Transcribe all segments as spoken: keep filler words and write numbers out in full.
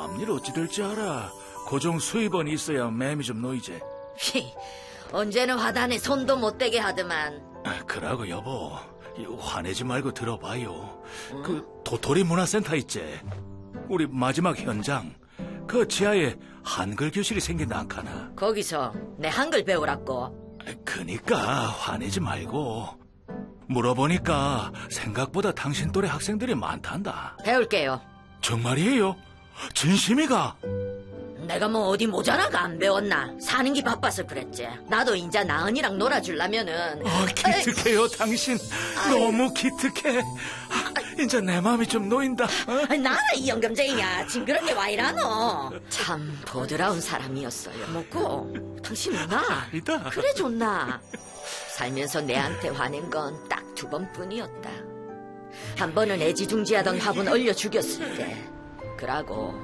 앞일 어찌 될지 알아. 고정 수입원이 있어야 맴이 좀 놓이지. 히, 언제는 화단에 손도 못 대게 하더만. 그러고 여보, 화내지 말고 들어봐요. 응? 그 도토리 문화센터 있지? 우리 마지막 현장, 그 지하에 한글 교실이 생긴다 않카나? 거기서 내 한글 배우라고. 그니까 화내지 말고. 물어보니까 생각보다 당신 또래 학생들이 많단다. 배울게요. 정말이에요? 진심이가? 내가 뭐 어디 모자라가 안 배웠나? 사는 게 바빠서 그랬지. 나도 인자 나은이랑 놀아주려면은. 어, 기특해요. 에이. 당신 아이. 너무 기특해. 아, 이제 내 마음이 좀 놓인다. 어? 나는 이 영감쟁이야. 징그럽게 와 이라노. 참 보드라운 사람이었어요. 뭐고 당신 누나 아니다. 그래 좋나. 살면서 내한테 화낸 건 딱 두 번뿐이었다. 한 번은 애지중지하던 화분 얼려 죽였을 때. 그러고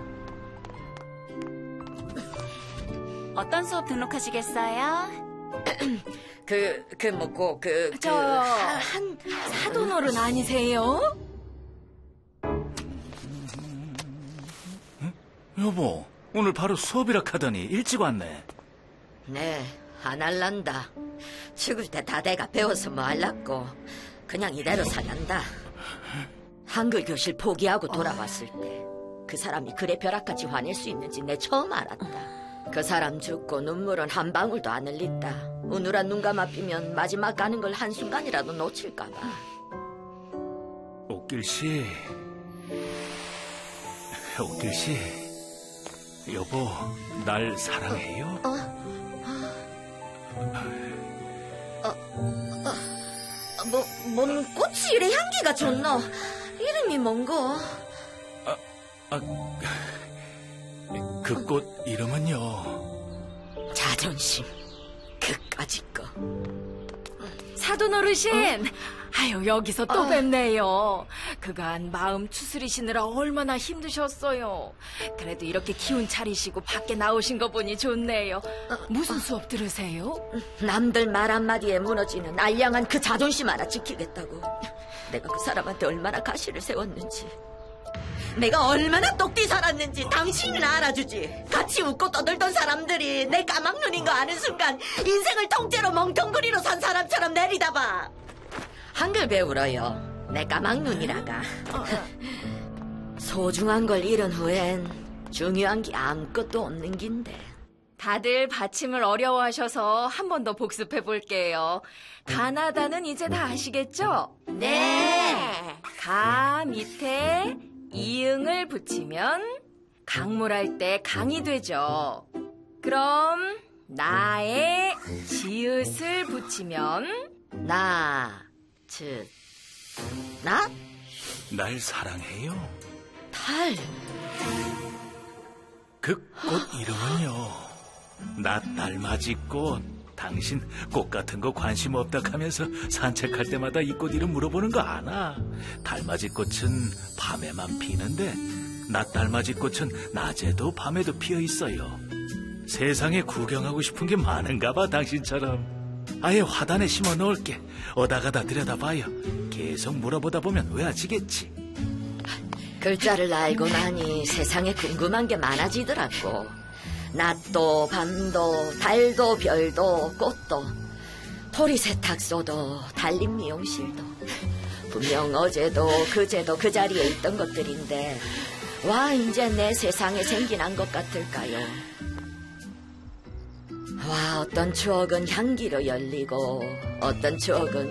어떤 수업 등록하시겠어요? 그, 그, 뭐고, 그, 저, 그, 한, 사돈어른 아니세요? 응? 여보, 오늘 바로 수업이라 하더니 일찍 왔네. 네, 안 할란다. 죽을 때 다 내가 배워서 뭐 할라고. 그냥 이대로 살란다. 한글 교실 포기하고 돌아왔을 때 그 사람이 그래 벼락같이 화낼 수 있는지 내 처음 알았다. 그 사람 죽고 눈물은 한 방울도 안 흘린다. 우눌한 눈 감아피면 마지막 가는 걸 한순간이라도 놓칠까봐. 옥길씨, 옥길씨, 여보, 날 사랑해요? 어? 어? 어? 어? 뭐, 뭔 꽃이 이래 향기가 좋노? 이름이 뭔고? 아, 아, 그 꽃 이름은요. 자존심, 그까짓 거. 사돈어르신, 어? 아유 여기서 또 어. 뵙네요. 그간 마음 추스리시느라 얼마나 힘드셨어요. 그래도 이렇게 기운 차리시고 밖에 나오신 거 보니 좋네요. 무슨 수업 들으세요? 남들 말 한마디에 무너지는 알량한 그 자존심 하나 지키겠다고. 내가 그 사람한테 얼마나 가시를 세웠는지, 내가 얼마나 똑띠 살았는지 당신이나 알아주지. 같이 웃고 떠들던 사람들이 내 까막눈인 거 아는 순간 인생을 통째로 멍텅구리로 산 사람처럼 내리다 봐. 한글 배우러요. 내 까막눈이라가. 소중한 걸 잃은 후엔 중요한 게 아무것도 없는 긴데. 다들 받침을 어려워하셔서 한 번 더 복습해 볼게요. 가나다는 이제 다 아시겠죠? 네. 가 밑에 이응을 붙이면 강물할 때 강이 되죠. 그럼 나에 지읒을 붙이면 나, 즉, 나? 날 사랑해요? 달. 그 꽃 이름은요. 나 달맞이 꽃. 당신 꽃 같은 거 관심 없다 하면서 산책할 때마다 이 꽃 이름 물어보는 거 아나? 달맞이 꽃은 밤에만 피는데 낫 달맞이 꽃은 낮에도 밤에도 피어 있어요. 세상에 구경하고 싶은 게 많은가 봐, 당신처럼. 아예 화단에 심어 놓을게. 오다가다 들여다봐요. 계속 물어보다 보면 외워지겠지. 글자를 알고 나니 세상에 궁금한 게 많아지더라고. 낮도 밤도 달도 별도 꽃도 토리 세탁소도 달림 미용실도 분명 어제도 그제도 그 자리에 있던 것들인데 와 이제 내 세상에 생겨난 것 같을까요? 와 어떤 추억은 향기로 열리고 어떤 추억은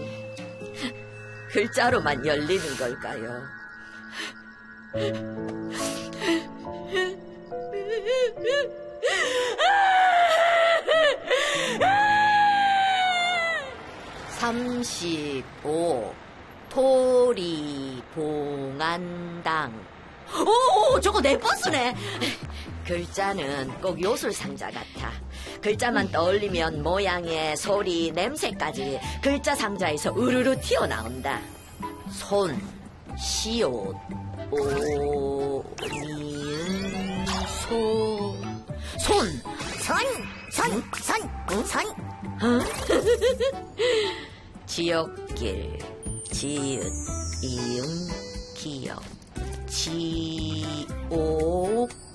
글자로만 열리는 걸까요? 삼십오 토리봉안당. 오, 저거 내 버스네. 글자는 꼭 요술상자 같아. 글자만 떠올리면 모양에 소리, 냄새까지 글자 상자에서 우르르 튀어나온다. 손, 시옷, 오, 니은, 소, 손, 손, 손, 손, 어? 손. 어? 지옥길, 지읒, 이응, 기역, 지옥,